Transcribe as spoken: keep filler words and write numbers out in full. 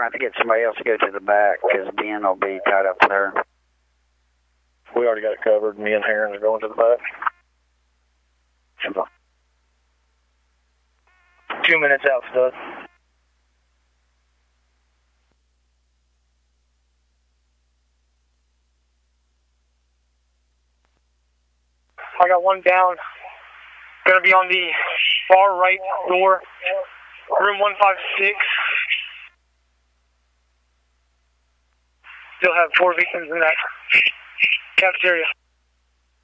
have to get somebody else to go to the back because Ben will be tied up there. We already got it covered. Me and Heron are going to the back. Simple. Two minutes out, Stud. I got one down. Gonna be on the far right door, room one five six. Still have four victims in that cafeteria.